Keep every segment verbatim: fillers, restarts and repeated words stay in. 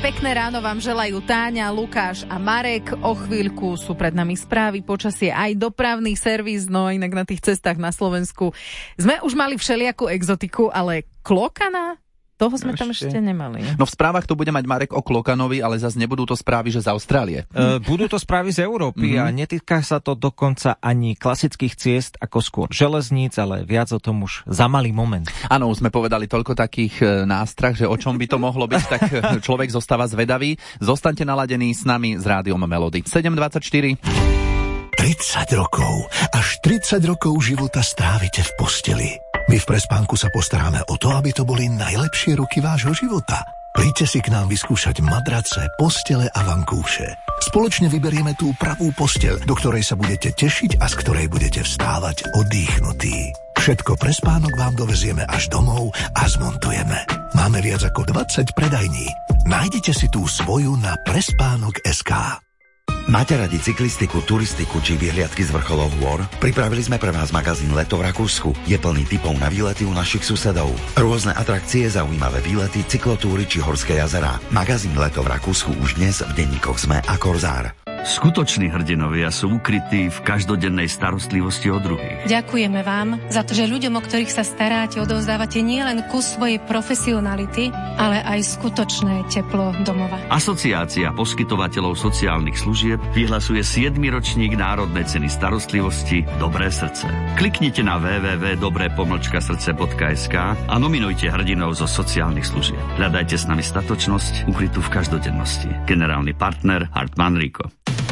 pekné ráno vám želajú Táňa, Lukáš a Marek. O chvíľku sú pred nami správy, počasie aj dopravný servis, no inak na tých cestách na Slovensku sme už mali všelijakú exotiku, ale klokana? Toho sme ešte. tam ešte nemali. No v správach tu bude mať Marek o klokanovi, ale zase nebudú to správy, že z Austrálie. Uh, budú to správy z Európy mm-hmm. a netýka sa to dokonca ani klasických ciest, ako skôr železníc, ale viac o tom už za malý moment. Áno, už sme povedali toľko takých nástrah, že o čom by to mohlo byť, tak človek zostáva zvedavý. Zostaňte naladení s nami z Rádiom Melody. sedem dvadsaťštyri tridsať rokov. Až tridsať rokov života strávite v posteli. My v Prespánku sa postaráme o to, aby to boli najlepšie roky vášho života. Príďte si k nám vyskúšať madrace, postele a vankúše. Spoločne vyberieme tú pravú posteľ, do ktorej sa budete tešiť a z ktorej budete vstávať oddychnutí. Všetko Prespánok vám dovezieme až domov a zmontujeme. Máme viac ako dvadsať predajní. Nájdete si tú svoju na prespánok bodka es ká. Máte radi cyklistiku, turistiku či vyhliadky z vrcholov hôr? Pripravili sme pre vás magazín Leto v Rakúsku. Je plný tipov na výlety u našich susedov. Rôzne atrakcie, zaujímavé výlety, cyklotúry či horské jazerá. Magazín Leto v Rakúsku už dnes v denníkoch es em e a Korzár. Skutoční hrdinovia sú ukrytí v každodennej starostlivosti o druhých. Ďakujeme vám za to, že ľuďom, o ktorých sa staráte, odovzdávate nielen kus svojej profesionality, ale aj skutočné teplo domova. Asociácia poskytovateľov sociálnych služieb vyhlasuje siedmy ročník Národnej ceny starostlivosti Dobré srdce. Kliknite na w w w bodka dobré pomlčka srdce bodka es ká a nominujte hrdinov zo sociálnych služieb. Hľadajte s nami statočnosť ukrytú v každodennosti. Generálny partner Hartmann Rico.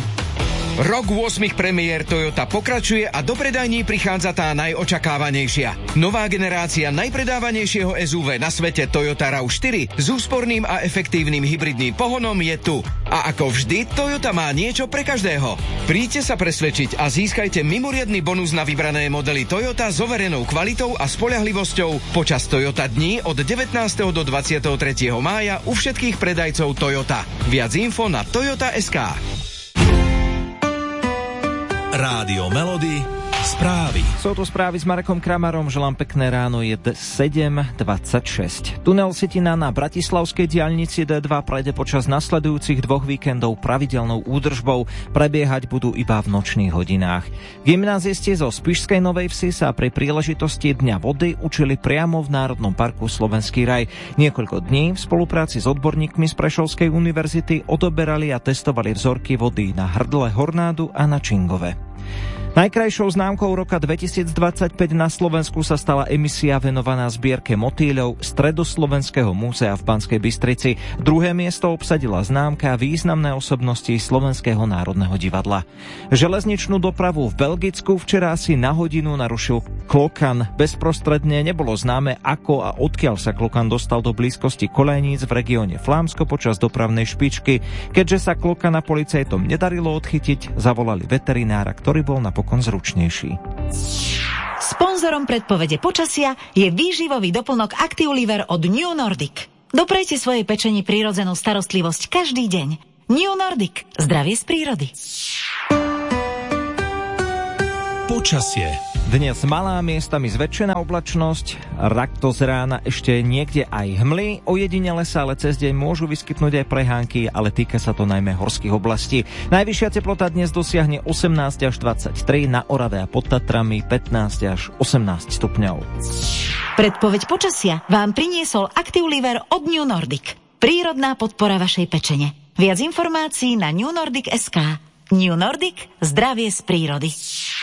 Rok ôsmich premiér Toyota pokračuje a do predajní prichádza tá najočakávanejšia. Nová generácia najpredávanejšieho es ú vé na svete Toyota rav štyri s úsporným a efektívnym hybridným pohonom je tu. A ako vždy, Toyota má niečo pre každého. Príďte sa presvedčiť a získajte mimoriadny bonus na vybrané modely Toyota s overenou kvalitou a spoľahlivosťou počas Toyota dní od devätnásteho do dvadsiateho tretieho mája u všetkých predajcov Toyota. Viac info na toyota bodka es ká. Rádio Melody, správy. Sú to správy s Marekom Kramarom, želám pekné ráno, je sedem dvadsaťšesť. Tunel Sitina na bratislavskej diaľnici dé dva prejde počas nasledujúcich dvoch víkendov pravidelnou údržbou, prebiehať budú iba v nočných hodinách. Gymnázisti zo Spišskej Novej Vsi sa pri príležitosti Dňa vody učili priamo v Národnom parku Slovenský raj. Niekoľko dní v spolupráci s odborníkmi z Prešovskej univerzity odoberali a testovali vzorky vody na Hrdle, Hornádu a na Čingove. Najkrajšou známkou roka dvetisícdvadsaťpäť na Slovensku sa stala emisia venovaná zbierke motýľov Stredoslovenského múzea v Banskej Bystrici. Druhé miesto obsadila známka Významné osobnosti Slovenského národného divadla. Železničnú dopravu v Belgicku včera asi na hodinu narušil klokan. Bezprostredne nebolo známe, ako a odkiaľ sa klokan dostal do blízkosti koľajníc v regióne Flámsko počas dopravnej špičky. Keďže sa klokana policajtom nedarilo odchytiť, zavolali veterinára, ktorý bol na pokon zručnejší. Sponzorom predpovede počasia je výživový doplnok Actiuliver od New Nordic. Doprejte svojej pečeni prírodzenú starostlivosť každý deň. New Nordic. Zdravie z prírody. Počasie. Dnes malá, miestami zväčšená oblačnosť, rakto z rána ešte niekde aj hmly, ojedinele sa ale cez deň môžu vyskytnúť aj prehánky, ale týka sa to najmä horských oblastí. Najvyššia teplota dnes dosiahne osemnásť až dvadsaťtri, na Orave a pod Tatrami pätnásť až osemnásť stupňov. Predpoveď počasia vám priniesol Actiuliver od New Nordic. Prírodná podpora vašej pečene. Viac informácií na new nordic bodka es ká. New Nordic. Zdravie z prírody.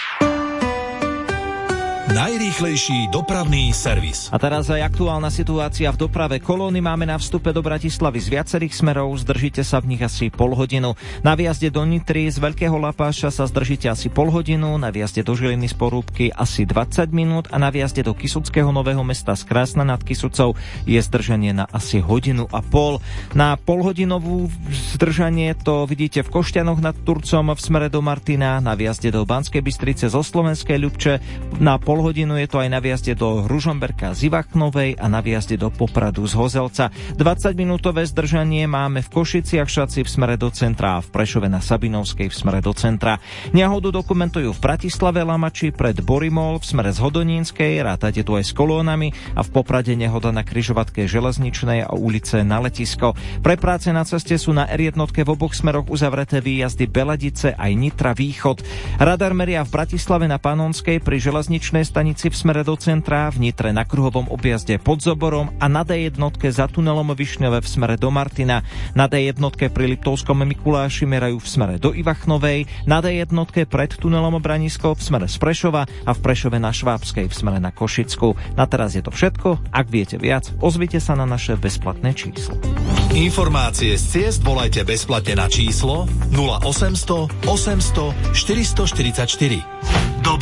Najrýchlejší dopravný servis. A teraz aj aktuálna situácia v doprave. Kolóny máme na vstupe do Bratislavy z viacerých smerov, zdržíte sa v nich asi pol hodinu. Na výjazde do Nitry z Veľkého Lapáša sa zdržíte asi pol hodinu, na výjazde do Žiliny z Porúbky asi dvadsať minút a na výjazde do Kysuckého Nového Mesta z Krásna nad Kysucou je zdržanie na asi hodinu a pol. Na polhodinovú zdržanie to vidíte v Košťanoch nad Turcom v smere do Martina, na výjazde do Banskej Bystrice zo Slovenskej Ľubče, na pol pol hodinu je to aj na výjazde do Ružomberka z Ivachnovej a na výjazde do Popradu z Hozelca. dvadsaťminútové zdržanie máme v Košiciach Šaci v smere do centra a v Prešove na Sabinovskej v smere do centra. Nehodu dokumentujú v Bratislave Lamači pred Borimol v smere z Hodonínskej, rátate tu aj s kolónami, a v Poprade nehoda na križovatke Železničnej a ulice na Letisko. Pre práce na ceste sú na er jedna v oboch smeroch uzavreté výjazdy Beladice aj Nitra Východ. Radar meria v Bratislave na Panonskej pri železničnej stanici v smere do centra, v Nitre na kruhovom objazde pod Zoborom a na dé jedna za tunelom Višňové v smere do Martina. Na dé jedna pri Liptovskom Mikuláši merajú v smere do Ivachnovej, na dé jedna pred tunelom Branisko v smere z Prešova a v Prešove na Švábskej v smere na Košicku. Na teraz je to všetko. Ak viete viac, ozvite sa na naše bezplatné číslo. Informácie z ciest volajte bezplatne na číslo nula osemsto osemsto štyristoštyridsaťštyri.